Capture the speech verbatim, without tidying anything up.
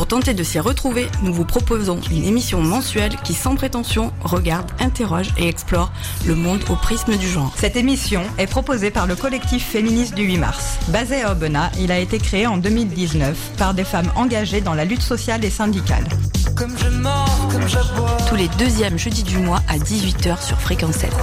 tenter de s'y retrouver, nous vous proposons une émission mensuelle qui, sans prétention, regarde, interroge et explore le monde au prisme du genre. Cette émission est proposée par le collectif féministe du huit mars. Basé à Aubenas, il a été créé en deux mille dix-neuf par des femmes engagées dans la lutte sociale et syndicale. Comme je mords, comme j'aboie. Tous les deuxièmes jeudis du mois à dix-huit heures sur Fréquence sept.